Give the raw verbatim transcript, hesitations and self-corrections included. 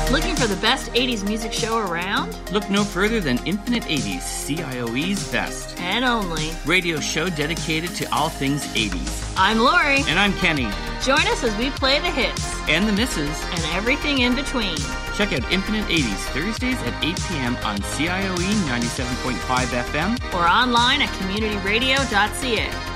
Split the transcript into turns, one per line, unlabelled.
Looking for the best eighties music show around?
Look no further than Infinite eighties, C I O E's best.
And only.
Radio show dedicated to all things eighties.
I'm Lori.
And I'm Kenny.
Join us as we play the hits.
And the misses.
And everything in between.
Check out Infinite eighties Thursdays at eight p.m. on C I O E ninety-seven point five F M.
Or online at community radio dot c a.